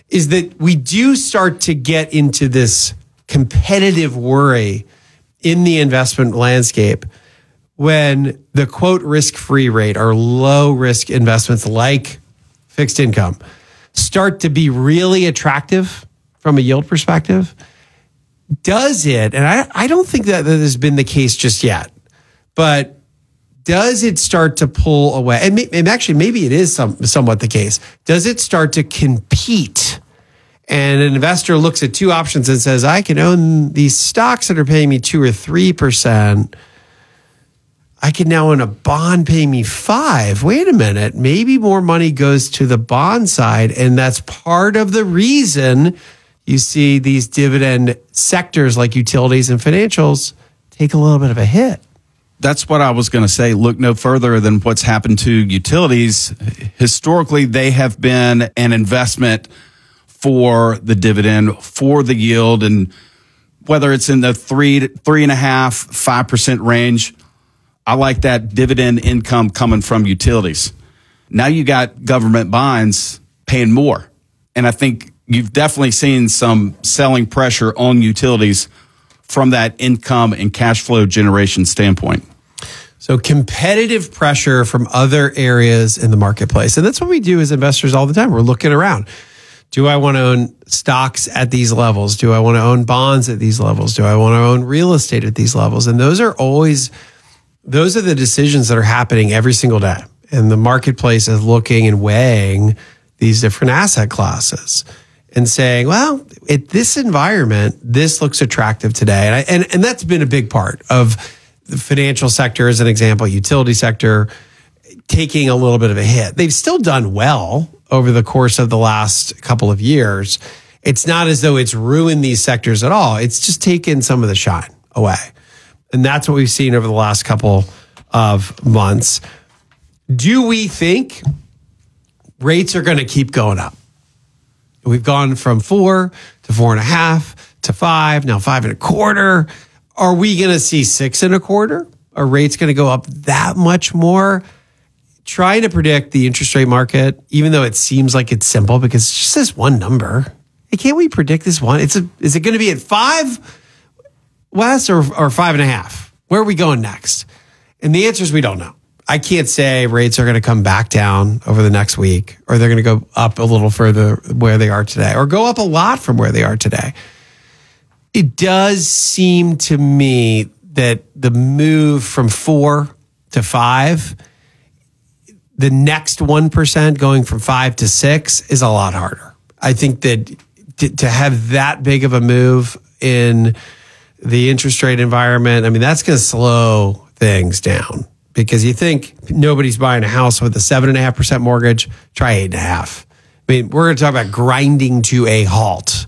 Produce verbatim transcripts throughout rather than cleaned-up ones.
is that we do start to get into this competitive worry in the investment landscape when the quote risk-free rate or low risk investments like fixed income start to be really attractive from a yield perspective. Does it, and I, I don't think that that has been the case just yet, but does it start to pull away? And, may, and actually, maybe it is some, somewhat the case. Does it start to compete? And an investor looks at two options and says, I can own these stocks that are paying me two or three percent. I can now own a bond paying me five. Wait a minute. Maybe more money goes to the bond side. And that's part of the reason you see these dividend sectors like utilities and financials take a little bit of a hit. That's what I was going to say. Look no further than what's happened to utilities. Historically, they have been an investment for the dividend, for the yield, and whether it's in the three, three and a half, five percent range, I like that dividend income coming from utilities. Now you got government bonds paying more, and I think you've definitely seen some selling pressure on utilities from that income and cash flow generation standpoint. So competitive pressure from other areas in the marketplace. And that's what we do as investors all the time. We're looking around. Do I want to own stocks at these levels? Do I want to own bonds at these levels? Do I want to own real estate at these levels? And those are always, those are the decisions that are happening every single day. And the marketplace is looking and weighing these different asset classes and saying, well, at this environment, this looks attractive today. And, I, and, and that's been a big part of the financial sector, as an example, utility sector, taking a little bit of a hit. They've still done well over the course of the last couple of years. It's not as though it's ruined these sectors at all. It's just taken some of the shine away. And that's what we've seen over the last couple of months. Do we think rates are going to keep going up? We've gone from four to four and a half to five, now five and a quarter. Are we going to see six and a quarter? Are rates going to go up that much more? Trying to predict the interest rate market, even though it seems like it's simple because it's just this one number. Hey, can't we predict this one? It's a, is it going to be at five, Wes, or, or five and a half? Where are we going next? And the answer is we don't know. I can't say rates are going to come back down over the next week, or they're going to go up a little further where they are today, or go up a lot from where they are today. It does seem to me that the move from four to five, the next one percent going from five to six is a lot harder. I think that to, to have that big of a move in the interest rate environment, I mean, that's going to slow things down. Because you think nobody's buying a house with a seven and a half percent mortgage, try eight and a half. I mean, we're going to talk about grinding to a halt.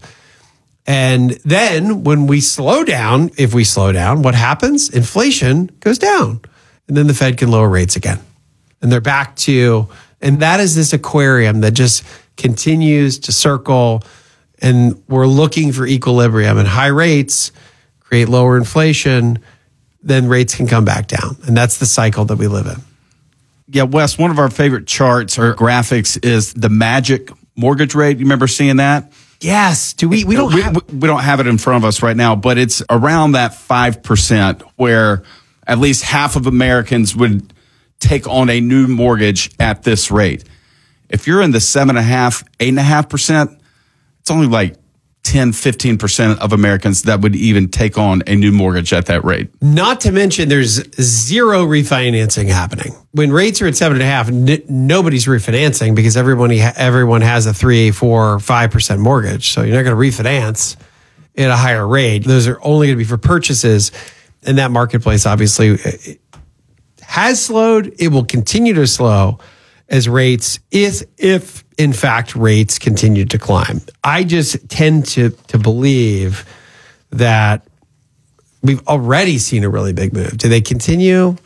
And then when we slow down, if we slow down, what happens? Inflation goes down. And then the Fed can lower rates again. And they're back to, and that is this aquarium that just continues to circle. And we're looking for equilibrium. And high rates create lower inflation, then rates can come back down. And that's the cycle that we live in. Yeah, Wes, one of our favorite charts or graphics is the magic mortgage rate. You remember seeing that? Yes. Do we? We don't. We, have- we don't have it in front of us right now, but it's around that five percent where at least half of Americans would take on a new mortgage at this rate. If you're in the seven and a half, eight and a half percent, it's only like ten, fifteen percent of Americans that would even take on a new mortgage at that rate. Not to mention there's zero refinancing happening. When rates are at seven and a half, n- nobody's refinancing because everyone, everyone has a three, four, five percent mortgage. So you're not going to refinance at a higher rate. Those are only going to be for purchases. And that marketplace obviously has slowed. It will continue to slow as rates, if, if in fact rates continue to climb. I just tend to, to believe that we've already seen a really big move. Do they continue?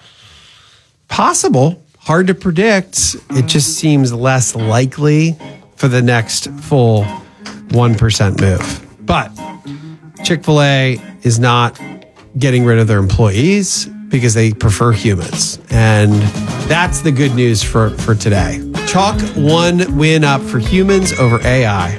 Possible. Hard to predict. It just seems less likely for the next full one percent move. But Chick-fil-A is not getting rid of their employees because they prefer humans. And that's the good news for, for today. Chalk one win up for humans over A I.